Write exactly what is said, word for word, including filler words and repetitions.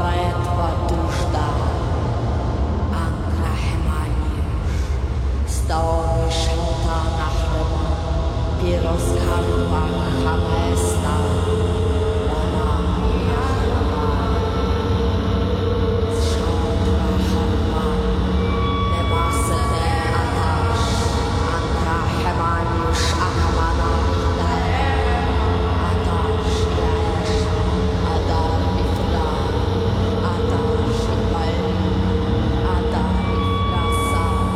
ledva dužda, Anka Hemaniuš, stao šalta na hreba, piroskarva hamesta,